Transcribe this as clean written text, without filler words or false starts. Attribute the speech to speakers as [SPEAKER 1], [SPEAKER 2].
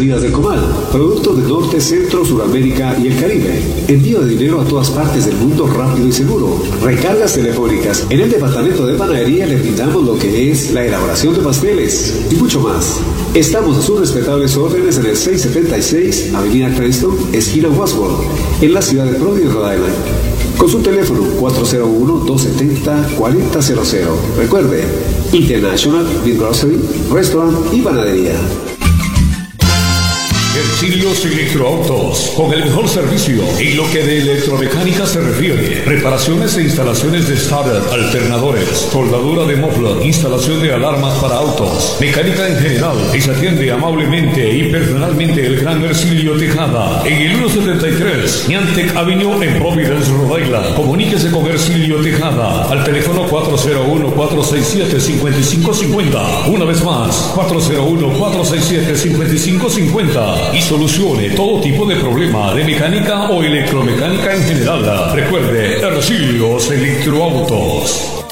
[SPEAKER 1] Salidas del Comal. Productos del norte, centro, Suramérica y el Caribe. Envío de dinero a todas partes del mundo rápido y seguro. Recargas telefónicas. En el departamento de panadería le brindamos lo que es la elaboración de pasteles y mucho más. Estamos a sus respetables órdenes en el 676 Avenida Cranston, esquina Wasworth, en la ciudad de Providence, Rhode Island. Con su teléfono 401-270-4000. Recuerde, International Big Grocery, Restaurant y Panadería.
[SPEAKER 2] Hercilios Electroautos, con el mejor servicio en lo que de electromecánica se refiere. Reparaciones e instalaciones de starter, alternadores, soldadura de muffler, instalación de alarmas para autos, mecánica en general. Y se atiende amablemente y personalmente el gran Hercilio Tejada en el 173 Niantec Avenue en Providence, Rhode Island. Comuníquese con Hercilio Tejada al teléfono 401-467-5550. Una vez más, 401-467-5550. Y solucione todo tipo de problema de mecánica o electromecánica en general. Recuerde, Hercilios Electroautos.